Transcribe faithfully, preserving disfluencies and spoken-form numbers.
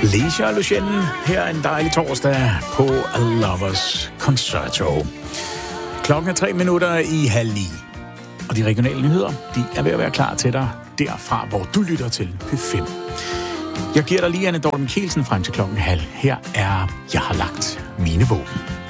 Leisure Lucien, her en dejlig torsdag på A Lovers Concerto. Klokken er tre minutter i halv ni, og de regionale nyheder, de er ved at være klar til dig derfra, hvor du lytter til P fem. Jeg giver dig lige Anne Dorten Kielsen frem til klokken halv. Her er Jeg har lagt mine våben.